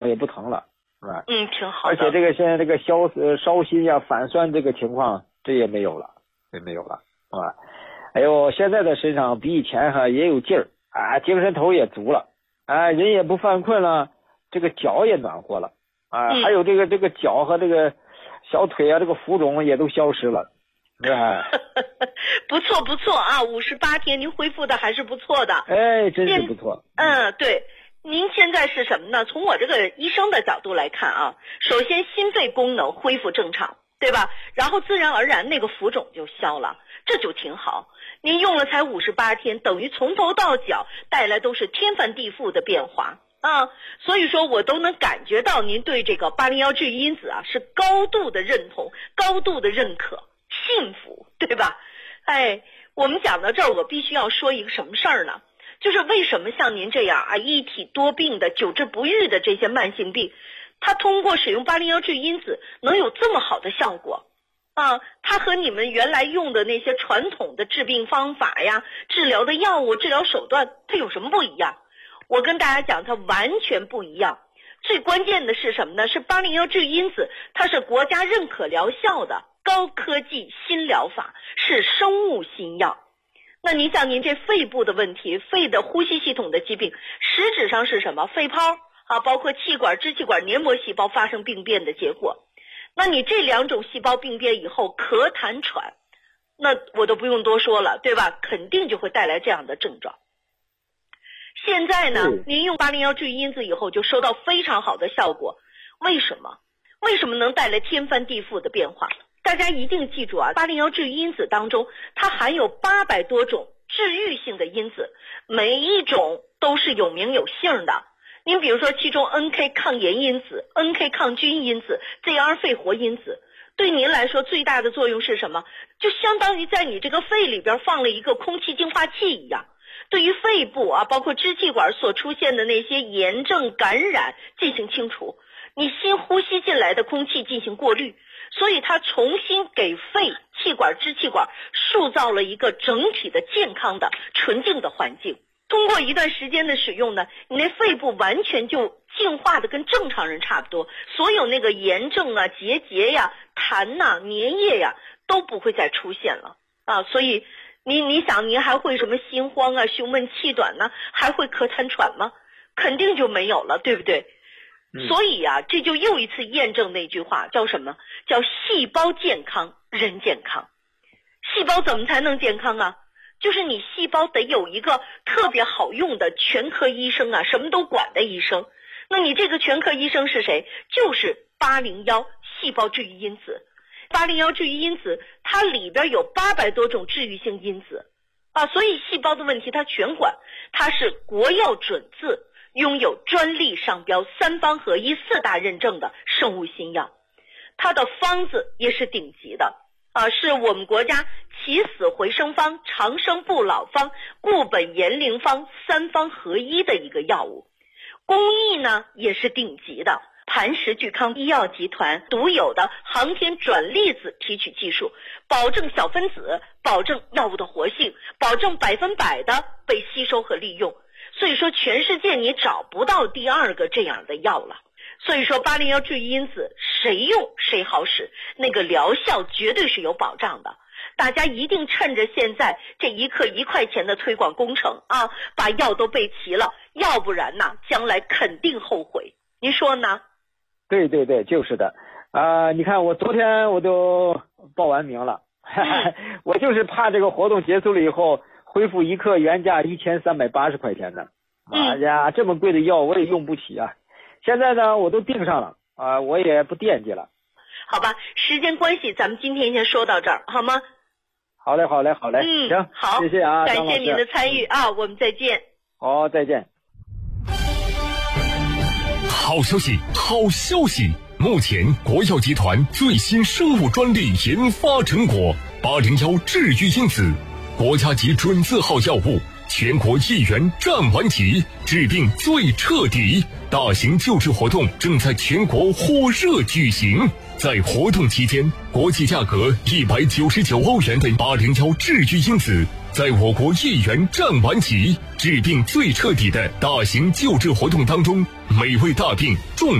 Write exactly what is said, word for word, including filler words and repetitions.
也不疼了，是吧？ 嗯，挺好的。 而且这个现在这个消呃烧心呀、反酸这个情况，这也没有了，也没有了，是吧？哎呦，现在的身上比以前哈也有劲儿啊，精神头也足了啊，人也不犯困了，这个脚也暖和了啊， 嗯、 还有这个这个脚和这个小腿啊，这个浮肿也都消失了，是吧？ 不错不错啊，五十八天您恢复的还是不错的。 哎，真是不错。 嗯，对。您现在是什么呢？从我这个医生的角度来看啊，首先心肺功能恢复正常，对吧？然后自然而然那个浮肿就消了，这就挺好。您用了才五十八天，等于从头到脚带来都是天翻地覆的变化啊！所以说我都能感觉到您对这个八零幺治愈因子啊是高度的认同、高度的认可、信服，对吧？哎，我们讲到这儿，我必须要说一个什么事儿呢？就是为什么像您这样啊一体多病的、久治不愈的这些慢性病，它通过使用八零幺治愈因子能有这么好的效果？啊，它和你们原来用的那些传统的治病方法呀、治疗的药物、治疗手段，它有什么不一样？我跟大家讲，它完全不一样。最关键的是什么呢？是八零幺治愈因子，它是国家认可疗效的高科技新疗法，是生物新药。那您像您这肺部的问题，肺的呼吸系统的疾病，实质上是什么？肺泡啊，包括气管、支气管黏膜细胞发生病变的结果。那你这两种细胞病变以后咳痰喘，那我都不用多说了，对吧？肯定就会带来这样的症状。现在呢，您用八零幺治愈因子以后就收到非常好的效果。为什么？为什么能带来天翻地覆的变化？大家一定记住啊，八零幺治愈因子当中，它含有八百多种治愈性的因子，每一种都是有名有姓的。您比如说，其中 N K 抗炎因子、N K 抗菌因子、Z R 肺活因子，对您来说最大的作用是什么？就相当于在你这个肺里边放了一个空气净化器一样，对于肺部啊，包括支气管所出现的那些炎症感染进行清除，你新呼吸进来的空气进行过滤，所以它重新给肺、气管、支气管塑造了一个整体的健康的纯净的环境。通过一段时间的使用呢，你那肺部完全就净化的跟正常人差不多，所有那个炎症啊、结节呀、痰呐、粘液呀都不会再出现了啊。所以你你想，您还会什么心慌啊、胸闷气短呢？还会咳痰喘吗？肯定就没有了，对不对？嗯、所以啊，这就又一次验证那句话，叫什么？叫细胞健康，人健康。细胞怎么才能健康啊？就是你细胞得有一个特别好用的全科医生啊，什么都管的医生。那你这个全科医生是谁？就是八零幺细胞治愈因子。八零幺治愈因子它里边有八百多种治愈性因子啊，所以细胞的问题它全管。它是国药准字，拥有专利商标、三方合一四大认证的生物新药。它的方子也是顶级的啊，是我们国家起死回生方、长生不老方、固本延龄方三方合一的一个药物。工艺呢也是顶级的，磐石聚康医药集团独有的航天转粒子提取技术，保证小分子，保证药物的活性，保证百分百的被吸收和利用。所以说全世界你找不到第二个这样的药了。所以说八零幺治愈因子谁用谁好使，那个疗效绝对是有保障的。大家一定趁着现在这一克一块钱的推广工程啊，把药都备齐了，要不然呢将来肯定后悔。您说呢？ 对对对，就是的啊、呃！你看我昨天我都报完名了，嗯、我就是怕这个活动结束了以后恢复一克原价一千三百八十块钱的。哎呀，这么贵的药我也用不起啊！现在呢，我都订上了啊、呃，我也不惦记了。 好吧，时间关系，咱们今天先说到这儿，好吗？ 好嘞，好嘞，好嘞。 嗯， 行， 好， 谢谢啊， 感谢您的参与啊，我们再见。 好，再见。 好消息，好消息！目前国药集团最新生物专利研发成果八零幺治愈因子，国家级准字号药物。全国一元占完级，治病最彻底。大型救治活动正在全国火热举行。在活动期间，国际价格一百九十九欧元的八零幺治愈因子，在我国一元占完级，治病最彻底的大型救治活动当中，每位大病重